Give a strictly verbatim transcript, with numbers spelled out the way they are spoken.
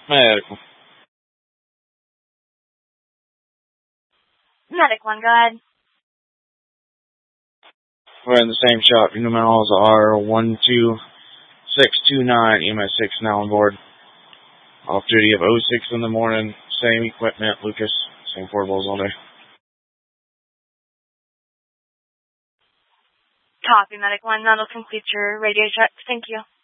Medical. Medic one, go ahead. We're in the same shop. Your numerals are one two six two nine. E M S six now on board. Off duty of oh six in the morning. Same equipment, Lucas. Same portables all day. Copy, Medic one. That'll complete your radio check. Thank you.